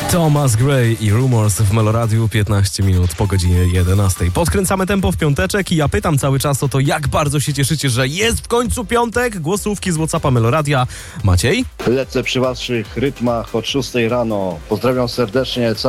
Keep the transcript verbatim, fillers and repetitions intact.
Thomas Gray i Rumors w Meloradiu, piętnaście minut po godzinie jedenastej. Podkręcamy tempo w piąteczek i ja pytam cały czas o to, jak bardzo się cieszycie, że jest w końcu piątek. Głosówki z WhatsAppa Meloradia. Maciej? Lecę przy waszych rytmach od szóstej rano. Pozdrawiam serdecznie.